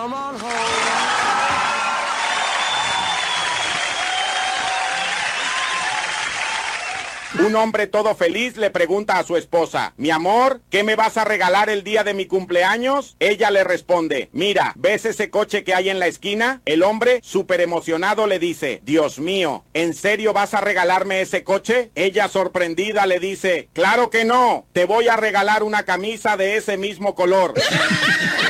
Un hombre todo feliz le pregunta a su esposa: mi amor, ¿qué me vas a regalar el día de mi cumpleaños? Ella le responde: mira, ¿ves ese coche que hay en la esquina? El hombre, súper emocionado, le dice: Dios mío, ¿en serio vas a regalarme ese coche? Ella, sorprendida, le dice: claro que no, te voy a regalar una camisa de ese mismo color.